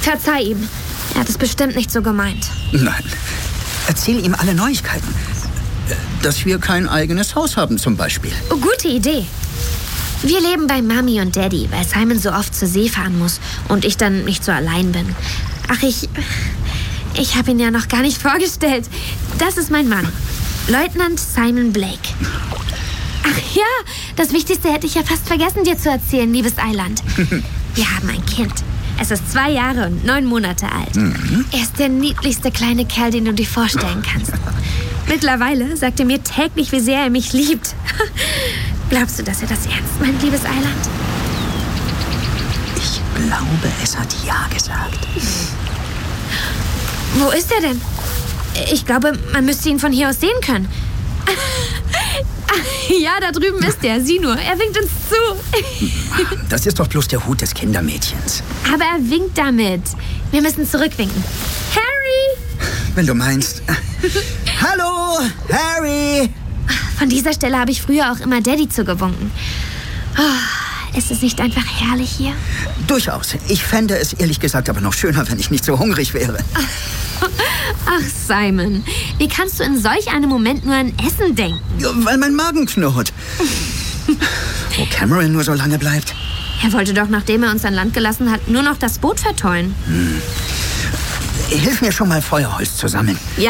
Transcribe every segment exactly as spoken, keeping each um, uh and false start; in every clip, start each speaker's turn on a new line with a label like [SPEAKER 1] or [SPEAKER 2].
[SPEAKER 1] Verzeih ihm. Er hat es bestimmt nicht so gemeint.
[SPEAKER 2] Nein. Erzähl ihm alle Neuigkeiten. Dass wir kein eigenes Haus haben zum Beispiel.
[SPEAKER 1] Oh, gute Idee. Wir leben bei Mami und Daddy, weil Simon so oft zur See fahren muss und ich dann nicht so allein bin. Ach, ich... Ich habe ihn ja noch gar nicht vorgestellt. Das ist mein Mann. Leutnant Simon Blake. Ach ja, das Wichtigste hätte ich ja fast vergessen, dir zu erzählen, liebes Eiland. Wir haben ein Kind. Es ist zwei Jahre und neun Monate alt. Mhm. Er ist der niedlichste kleine Kerl, den du dir vorstellen kannst. Mittlerweile sagt er mir täglich, wie sehr er mich liebt. Glaubst du, dass er das ernst meint, liebes Eiland?
[SPEAKER 2] Ich glaube, es hat Ja gesagt.
[SPEAKER 1] Wo ist er denn? Ich glaube, man müsste ihn von hier aus sehen können. Ja, da drüben ist er. Sieh nur, er winkt uns zu.
[SPEAKER 2] Das ist doch bloß der Hut des Kindermädchens.
[SPEAKER 1] Aber er winkt damit. Wir müssen zurückwinken. Harry!
[SPEAKER 2] Wenn du meinst. Hallo, Harry!
[SPEAKER 1] Von dieser Stelle habe ich früher auch immer Daddy zugewunken. Oh, ist es nicht einfach herrlich hier?
[SPEAKER 2] Durchaus. Ich fände es ehrlich gesagt aber noch schöner, wenn ich nicht so hungrig wäre.
[SPEAKER 1] Ach, Simon, wie kannst du in solch einem Moment nur an Essen denken?
[SPEAKER 2] Ja, weil mein Magen knurrt. Wo Cameron nur so lange bleibt.
[SPEAKER 1] Er wollte doch, nachdem er uns an Land gelassen hat, nur noch das Boot verteuern.
[SPEAKER 2] Hm. Hilf mir schon mal, Feuerholz zu sammeln.
[SPEAKER 1] Ja.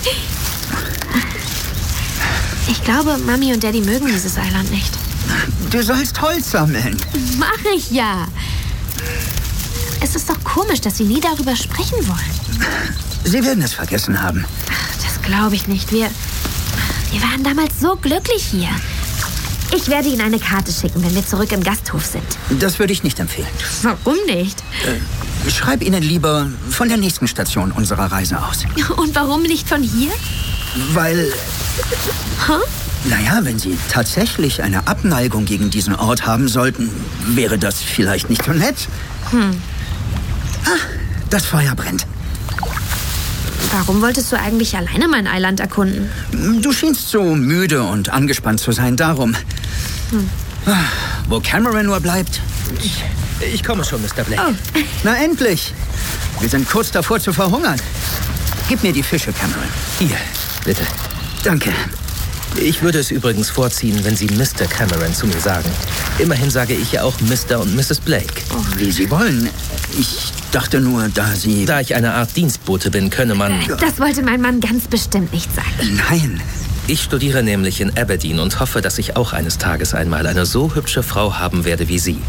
[SPEAKER 1] Ich glaube, Mami und Daddy mögen dieses Eiland nicht.
[SPEAKER 2] Du sollst Holz sammeln.
[SPEAKER 1] Mach ich ja. Es ist doch komisch, dass sie nie darüber sprechen wollen.
[SPEAKER 2] Sie werden es vergessen haben.
[SPEAKER 1] Das glaube ich nicht. Wir, wir waren damals so glücklich hier. Ich werde Ihnen eine Karte schicken, wenn wir zurück im Gasthof sind.
[SPEAKER 2] Das würde ich nicht empfehlen.
[SPEAKER 1] Warum nicht?
[SPEAKER 2] Äh, schreib Ihnen lieber von der nächsten Station unserer Reise aus.
[SPEAKER 1] Und warum nicht von hier?
[SPEAKER 2] Weil...
[SPEAKER 1] Huh?
[SPEAKER 2] Naja, wenn Sie tatsächlich eine Abneigung gegen diesen Ort haben sollten, wäre das vielleicht nicht so nett.
[SPEAKER 1] Hm.
[SPEAKER 2] Ah, das Feuer brennt.
[SPEAKER 1] Warum wolltest du eigentlich alleine mein Eiland erkunden?
[SPEAKER 2] Du schienst so müde und angespannt zu sein, darum. Hm. Ah, wo Cameron nur bleibt.
[SPEAKER 3] Ich, ich komme schon, Mister Blake.
[SPEAKER 1] Oh.
[SPEAKER 2] Na endlich. Wir sind kurz davor zu verhungern. Gib mir die Fische, Cameron.
[SPEAKER 3] Hier, bitte.
[SPEAKER 2] Danke.
[SPEAKER 3] Ich würde es übrigens vorziehen, wenn Sie Mister Cameron zu mir sagen. Immerhin sage ich ja auch Mister und Misses Blake.
[SPEAKER 2] Oh, wie Sie wollen. Ich dachte nur, da Sie...
[SPEAKER 3] Da ich eine Art Dienstbote bin, könne man...
[SPEAKER 1] Das wollte mein Mann ganz bestimmt nicht sagen.
[SPEAKER 2] Nein.
[SPEAKER 3] Ich studiere nämlich in Aberdeen und hoffe, dass ich auch eines Tages einmal eine so hübsche Frau haben werde wie Sie.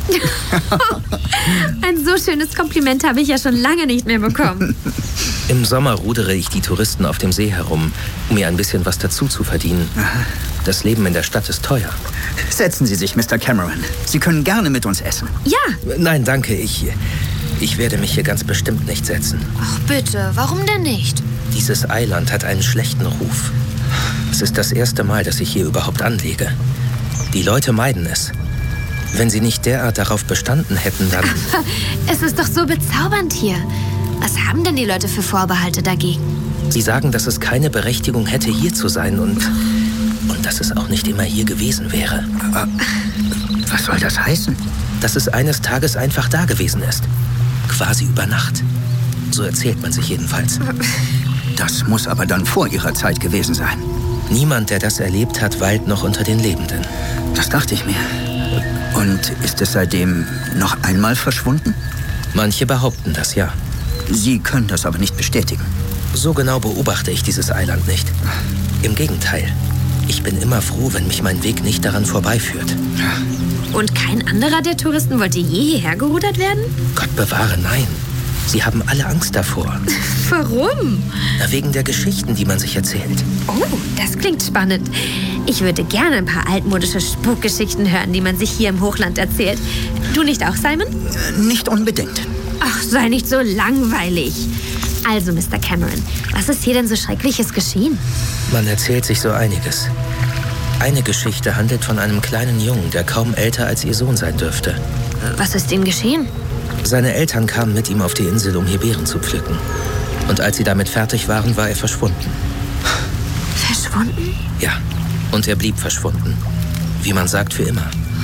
[SPEAKER 1] Ein so schönes Kompliment habe ich ja schon lange nicht mehr bekommen.
[SPEAKER 3] Im Sommer rudere ich die Touristen auf dem See herum, um mir ein bisschen was dazu zu verdienen. Aha. Das Leben in der Stadt ist teuer.
[SPEAKER 2] Setzen Sie sich, Mister Cameron. Sie können gerne mit uns essen.
[SPEAKER 1] Ja.
[SPEAKER 3] Nein, danke. Ich, ich werde mich hier ganz bestimmt nicht setzen.
[SPEAKER 1] Ach bitte, warum denn nicht?
[SPEAKER 3] Dieses Eiland hat einen schlechten Ruf. Es ist das erste Mal, dass ich hier überhaupt anlege. Die Leute meiden es. Wenn sie nicht derart darauf bestanden hätten, dann...
[SPEAKER 1] Aber es ist doch so bezaubernd hier. Was haben denn die Leute für Vorbehalte dagegen?
[SPEAKER 3] Sie sagen, dass es keine Berechtigung hätte, hier zu sein und, und dass es auch nicht immer hier gewesen wäre.
[SPEAKER 2] Aber was soll das heißen?
[SPEAKER 3] Dass es eines Tages einfach da gewesen ist. Quasi über Nacht. So erzählt man sich jedenfalls.
[SPEAKER 2] Das muss aber dann vor Ihrer Zeit gewesen sein.
[SPEAKER 3] Niemand, der das erlebt hat, weilt noch unter den Lebenden.
[SPEAKER 2] Das dachte ich mir. Und ist es seitdem noch einmal verschwunden?
[SPEAKER 3] Manche behaupten das, ja.
[SPEAKER 2] Sie können das aber nicht bestätigen.
[SPEAKER 3] So genau beobachte ich dieses Eiland nicht. Im Gegenteil. Ich bin immer froh, wenn mich mein Weg nicht daran vorbeiführt.
[SPEAKER 1] Und kein anderer der Touristen wollte je hierher gerudert werden?
[SPEAKER 3] Gott bewahre, nein. Sie haben alle Angst davor.
[SPEAKER 1] Warum?
[SPEAKER 3] Na, wegen der Geschichten, die man sich erzählt.
[SPEAKER 1] Oh, das klingt spannend. Ich würde gerne ein paar altmodische Spukgeschichten hören, die man sich hier im Hochland erzählt. Du nicht auch, Simon?
[SPEAKER 2] Nicht unbedingt.
[SPEAKER 1] Ach, sei nicht so langweilig. Also, Mister Cameron, was ist hier denn so Schreckliches geschehen?
[SPEAKER 3] Man erzählt sich so einiges. Eine Geschichte handelt von einem kleinen Jungen, der kaum älter als ihr Sohn sein dürfte.
[SPEAKER 1] Was ist ihm geschehen?
[SPEAKER 3] Seine Eltern kamen mit ihm auf die Insel, um hier Beeren zu pflücken. Und als sie damit fertig waren, war er verschwunden.
[SPEAKER 1] Verschwunden?
[SPEAKER 3] Ja, und er blieb verschwunden. Wie man sagt, für immer.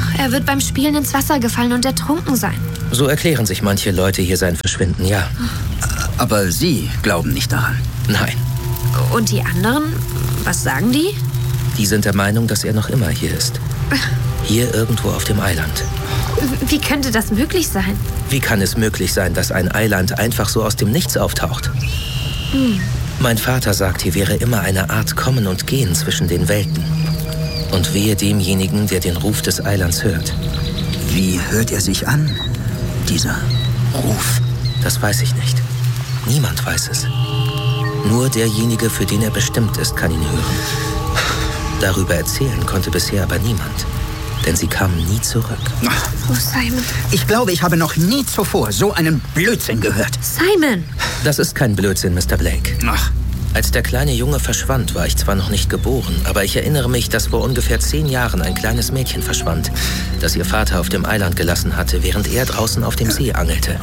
[SPEAKER 1] Er wird beim Spielen ins Wasser gefallen und ertrunken sein.
[SPEAKER 3] So erklären sich manche Leute hier sein Verschwinden, ja.
[SPEAKER 2] Aber Sie glauben nicht daran?
[SPEAKER 3] Nein.
[SPEAKER 1] Und die anderen? Was sagen die?
[SPEAKER 3] Die sind der Meinung, dass er noch immer hier ist. Hier irgendwo auf dem Eiland.
[SPEAKER 1] Wie könnte das möglich sein?
[SPEAKER 3] Wie kann es möglich sein, dass ein Eiland einfach so aus dem Nichts auftaucht? Hm. Mein Vater sagt, hier wäre immer eine Art Kommen und Gehen zwischen den Welten. Und wehe demjenigen, der den Ruf des Eilands hört.
[SPEAKER 2] Wie hört er sich an, dieser Ruf?
[SPEAKER 3] Das weiß ich nicht. Niemand weiß es. Nur derjenige, für den er bestimmt ist, kann ihn hören. Darüber erzählen konnte bisher aber niemand. Denn sie kamen nie zurück.
[SPEAKER 1] Oh, Simon.
[SPEAKER 2] Ich glaube, ich habe noch nie zuvor so einen Blödsinn gehört.
[SPEAKER 1] Simon!
[SPEAKER 3] Das ist kein Blödsinn, Mister Blake.
[SPEAKER 2] Ach.
[SPEAKER 3] Als der kleine Junge verschwand, war ich zwar noch nicht geboren, aber ich erinnere mich, dass vor ungefähr zehn Jahren ein kleines Mädchen verschwand, das ihr Vater auf dem Eiland gelassen hatte, während er draußen auf dem See angelte.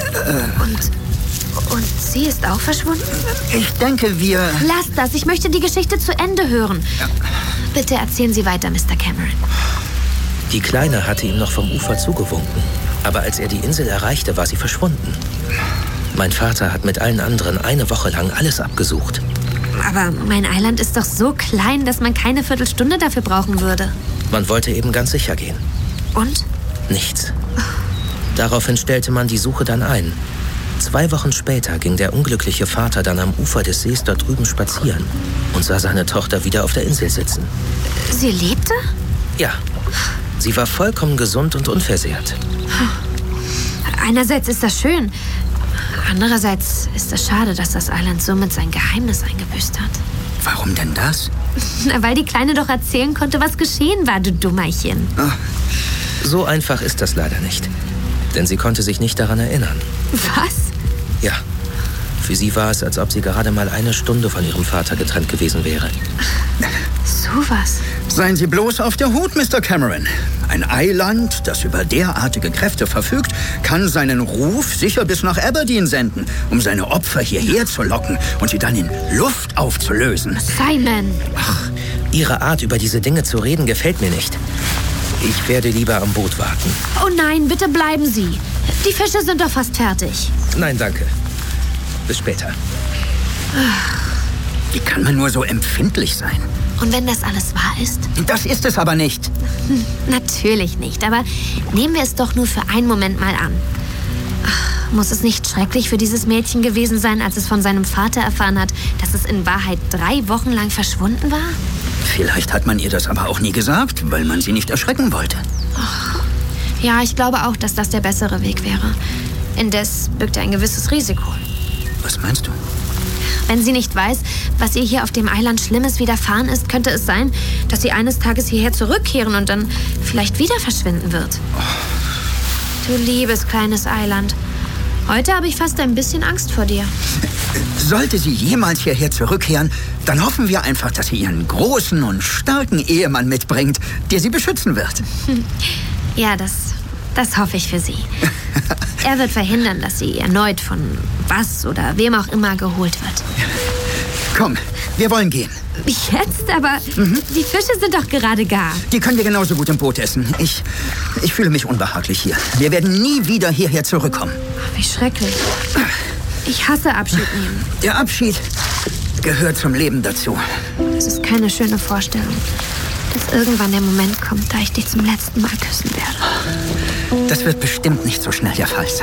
[SPEAKER 1] Und, und sie ist auch verschwunden?
[SPEAKER 2] Ich denke, wir...
[SPEAKER 1] Lasst das, ich möchte die Geschichte zu Ende hören. Ja. Bitte erzählen Sie weiter, Mister Cameron.
[SPEAKER 3] Die Kleine hatte ihm noch vom Ufer zugewunken, aber als er die Insel erreichte, war sie verschwunden. Mein Vater hat mit allen anderen eine Woche lang alles abgesucht.
[SPEAKER 1] Aber mein Eiland ist doch so klein, dass man keine Viertelstunde dafür brauchen würde.
[SPEAKER 3] Man wollte eben ganz sicher gehen.
[SPEAKER 1] Und?
[SPEAKER 3] Nichts. Daraufhin stellte man die Suche dann ein. Zwei Wochen später ging der unglückliche Vater dann am Ufer des Sees dort drüben spazieren und sah seine Tochter wieder auf der Insel sitzen.
[SPEAKER 1] Sie lebte?
[SPEAKER 3] Ja. Sie war vollkommen gesund und unversehrt.
[SPEAKER 1] Einerseits ist das schön. Andererseits ist es schade, dass das Eiland somit sein Geheimnis eingebüßt hat.
[SPEAKER 2] Warum denn das?
[SPEAKER 1] Na, weil die Kleine doch erzählen konnte, was geschehen war, du Dummerchen.
[SPEAKER 3] Ach. So einfach ist das leider nicht. Denn sie konnte sich nicht daran erinnern.
[SPEAKER 1] Was?
[SPEAKER 3] Ja. Für sie war es, als ob sie gerade mal eine Stunde von ihrem Vater getrennt gewesen wäre.
[SPEAKER 1] So was?
[SPEAKER 2] Seien Sie bloß auf der Hut, Mister Cameron. Ein Eiland, das über derartige Kräfte verfügt, kann seinen Ruf sicher bis nach Aberdeen senden, um seine Opfer hierher zu locken und sie dann in Luft aufzulösen.
[SPEAKER 1] Simon!
[SPEAKER 3] Ach, Ihre Art, über diese Dinge zu reden, gefällt mir nicht. Ich werde lieber am Boot warten.
[SPEAKER 1] Oh nein, bitte bleiben Sie. Die Fische sind doch fast fertig.
[SPEAKER 3] Nein, danke. Bis später.
[SPEAKER 2] Wie kann man nur so empfindlich sein?
[SPEAKER 1] Und wenn das alles wahr ist?
[SPEAKER 2] Das ist es aber nicht.
[SPEAKER 1] Hm, natürlich nicht, aber nehmen wir es doch nur für einen Moment mal an. Ach, muss es nicht schrecklich für dieses Mädchen gewesen sein, als es von seinem Vater erfahren hat, dass es in Wahrheit drei Wochen lang verschwunden war?
[SPEAKER 2] Vielleicht hat man ihr das aber auch nie gesagt, weil man sie nicht erschrecken wollte.
[SPEAKER 1] Ach, ja, ich glaube auch, dass das der bessere Weg wäre. Indes birgt er ein gewisses Risiko.
[SPEAKER 2] Was meinst du?
[SPEAKER 1] Wenn sie nicht weiß, was ihr hier auf dem Eiland Schlimmes widerfahren ist, könnte es sein, dass sie eines Tages hierher zurückkehren und dann vielleicht wieder verschwinden wird.
[SPEAKER 2] Oh.
[SPEAKER 1] Du liebes kleines Eiland. Heute habe ich fast ein bisschen Angst vor dir.
[SPEAKER 2] Sollte sie jemals hierher zurückkehren, dann hoffen wir einfach, dass sie ihren großen und starken Ehemann mitbringt, der sie beschützen wird.
[SPEAKER 1] Ja, das, das hoffe ich für sie. Er wird verhindern, dass sie erneut von was oder wem auch immer geholt wird.
[SPEAKER 2] Komm, wir wollen gehen.
[SPEAKER 1] Jetzt? Aber mhm. Die Fische sind doch gerade gar.
[SPEAKER 2] Die können wir genauso gut im Boot essen. Ich, ich fühle mich unbehaglich hier. Wir werden nie wieder hierher zurückkommen.
[SPEAKER 1] Wie schrecklich. Ich hasse Abschied nehmen.
[SPEAKER 2] Der Abschied gehört zum Leben dazu.
[SPEAKER 1] Es ist keine schöne Vorstellung, dass irgendwann der Moment kommt, da ich dich zum letzten Mal küssen werde.
[SPEAKER 2] Das wird bestimmt nicht so schnell der Fall sein.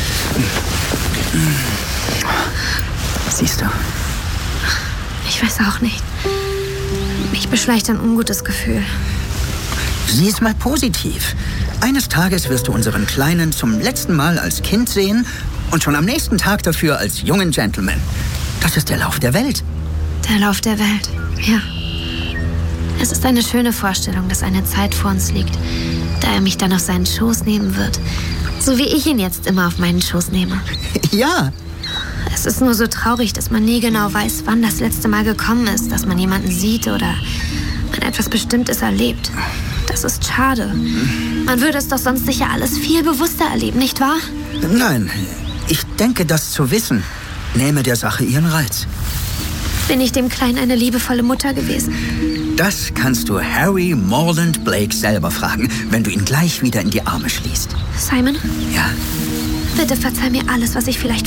[SPEAKER 2] Siehst du?
[SPEAKER 1] Ich weiß auch nicht. Mich beschleicht ein ungutes Gefühl.
[SPEAKER 2] Sieh es mal positiv. Eines Tages wirst du unseren Kleinen zum letzten Mal als Kind sehen und schon am nächsten Tag dafür als jungen Gentleman. Das ist der Lauf der Welt.
[SPEAKER 1] Der Lauf der Welt, ja. Es ist eine schöne Vorstellung, dass eine Zeit vor uns liegt, da er mich dann auf seinen Schoß nehmen wird. So wie ich ihn jetzt immer auf meinen Schoß nehme.
[SPEAKER 2] Ja.
[SPEAKER 1] Es ist nur so traurig, dass man nie genau weiß, wann das letzte Mal gekommen ist, dass man jemanden sieht oder man etwas Bestimmtes erlebt. Das ist schade. Man würde es doch sonst sicher alles viel bewusster erleben, nicht wahr?
[SPEAKER 2] Nein, ich denke, das zu wissen, nähme der Sache ihren Reiz.
[SPEAKER 1] Bin ich dem Kleinen eine liebevolle Mutter gewesen?
[SPEAKER 2] Das kannst du Harry Morland Blake selber fragen, wenn du ihn gleich wieder in die Arme schließt.
[SPEAKER 1] Simon?
[SPEAKER 2] Ja?
[SPEAKER 1] Bitte verzeih mir alles, was ich vielleicht